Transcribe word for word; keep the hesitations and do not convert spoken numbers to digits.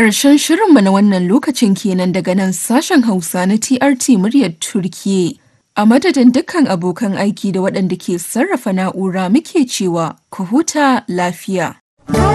Ƙarshen shirinmu na wannan lokacin kenan daga nan sashen Hausa na T R T muryar Turkiyya. A madadin dukkan abokan aiki da waɗanda ke sarrafa na'ura muke cewa ku huta lafiya.